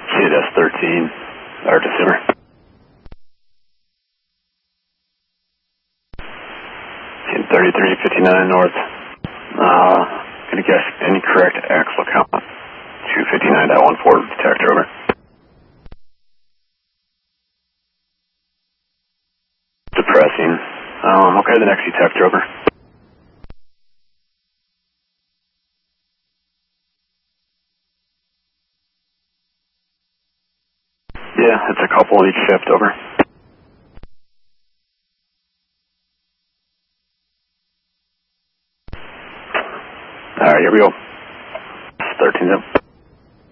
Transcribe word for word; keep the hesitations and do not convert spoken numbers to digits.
Kid S thirteen, our receiver. Kid thirty-three fifty-nine north. Uh, gonna guess incorrect axle count. two fifty-nine point one four detector, over. Depressing. Um, okay, the next detector, over. Yeah, it's a couple each shift, over. Alright, here we go. thirteen zip.